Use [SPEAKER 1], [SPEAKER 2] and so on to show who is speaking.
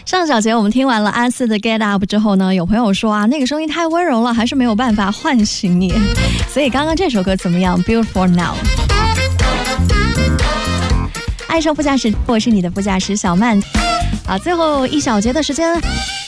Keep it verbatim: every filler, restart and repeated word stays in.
[SPEAKER 1] 上小节我们听完了阿四的 Get Up 之后呢，有朋友说啊，那个声音太温柔了，还是没有办法唤醒你。所以刚刚这首歌怎么样 ？Beautiful Now。爱上副驾驶，我是你的副驾驶小曼。啊，最后一小节的时间。